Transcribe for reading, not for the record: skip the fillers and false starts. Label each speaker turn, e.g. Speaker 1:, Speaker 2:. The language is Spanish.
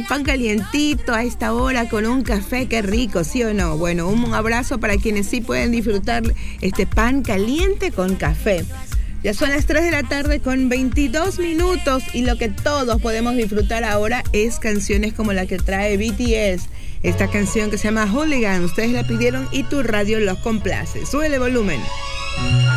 Speaker 1: pan calientito a esta hora con un café, qué rico, ¿sí o no? Bueno, un abrazo para quienes sí pueden disfrutar este pan caliente con café. Ya son las 3 de la tarde con 22 minutos y lo que todos podemos disfrutar ahora es canciones como la que trae BTS. Esta canción que se llama Hooligan, ustedes la pidieron y tu radio los complace. Súbele volumen.